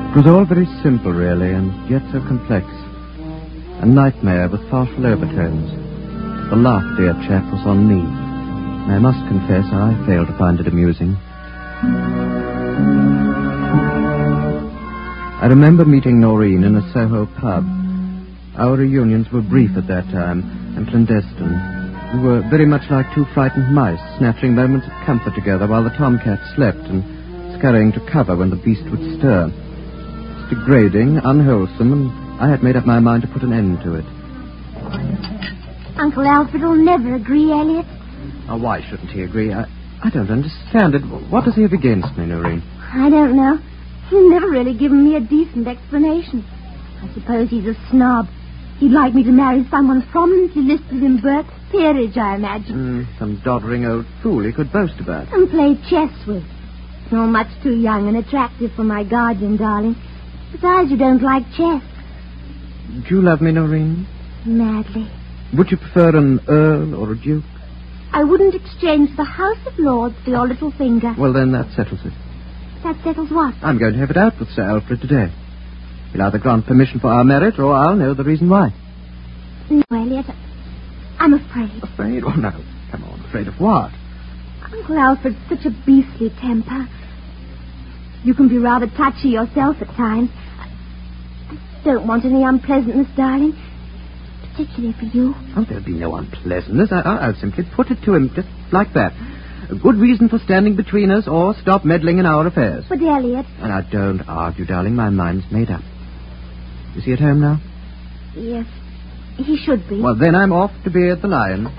It was all very simple, really, and yet so complex. A nightmare with partial overtones. The laugh, dear chap, was on me. And I must confess I failed to find it amusing. I remember meeting Noreen in a Soho pub. Our reunions were brief at that time and clandestine. We were very much like two frightened mice, snatching moments of comfort together while the tomcat slept and scurrying to cover when the beast would stir. It's degrading, unwholesome, and I had made up my mind to put an end to it. Uncle Alfred will never agree, Elliot. Oh, why shouldn't he agree? I don't understand it. What does he have against me, Noreen? I don't know. He's never really given me a decent explanation. I suppose he's a snob. He'd like me to marry someone prominently listed in Burke's peerage, I imagine. Some doddering old fool he could boast about. And play chess with. You're much too young and attractive for my guardian, darling. Besides, you don't like chess. Do you love me, Noreen? Madly. Would you prefer an earl or a duke? I wouldn't exchange the House of Lords for your little finger. Well, then that settles it. That settles what? I'm going to have it out with Sir Alfred today. He'll either grant permission for our marriage, or I'll know the reason why. No, Elliot. I'm afraid. Afraid? Oh, no. Come on, afraid of what? Uncle Alfred's such a beastly temper. You can be rather touchy yourself at times. I don't want any unpleasantness, darling. Particularly for you. Oh, there'll be no unpleasantness. I'll simply put it to him just like that. A good reason for standing between us, or stop meddling in our affairs. But, Elliot... And I don't argue, darling. My mind's made up. Is he at home now? Yes, he should be. Well, then I'm off to be at the Lion.